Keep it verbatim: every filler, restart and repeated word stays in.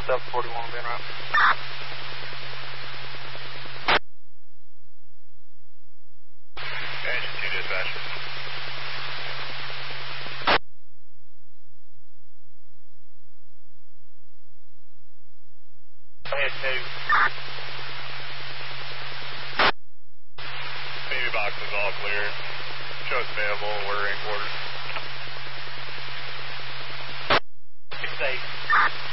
seven forty-one being right. Engine two dispatch. Head two. P V box is all clear. Truck's available. We're in quarters. Six eight.